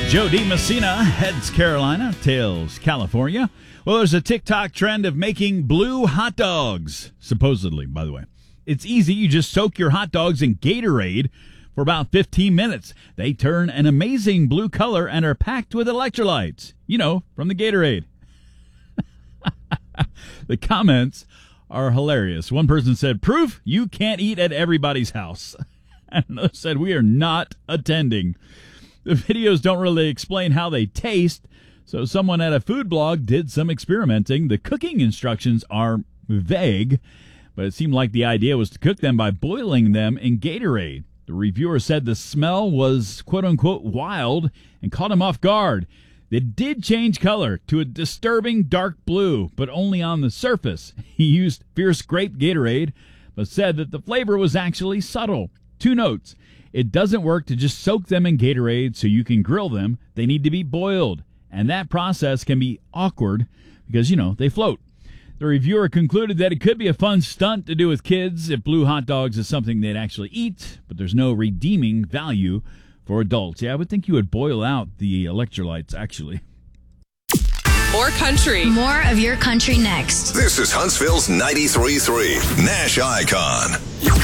Joe DiMessina heads Carolina, tails California. Well, there's a TikTok trend of making blue hot dogs, supposedly, by the way. It's easy. You just soak your hot dogs in Gatorade for about 15 minutes. They turn an amazing blue color and are packed with electrolytes, from the Gatorade. The comments are hilarious. One person said, "Proof you can't eat at everybody's house." And another said, "We are not attending." The videos don't really explain how they taste, so someone at a food blog did some experimenting. The cooking instructions are vague, but it seemed like the idea was to cook them by boiling them in Gatorade. The reviewer said the smell was quote-unquote wild and caught him off guard. It did change color to a disturbing dark blue, but only on the surface. He used fierce grape Gatorade, but said that the flavor was actually subtle. 2 notes. It doesn't work to just soak them in Gatorade so you can grill them. They need to be boiled, and that process can be awkward because, they float. The reviewer concluded that it could be a fun stunt to do with kids if blue hot dogs is something they'd actually eat, but there's no redeeming value for adults. Yeah, I would think you would boil out the electrolytes, actually. More country. More of your country next. This is Huntsville's 93.3 Nash Icon.